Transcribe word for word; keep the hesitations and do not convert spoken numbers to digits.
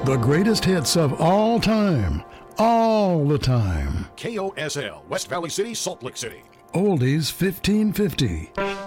The greatest hits of all time, all the time. K O S L, West Valley City, Salt Lake City. Oldies fifteen fifty.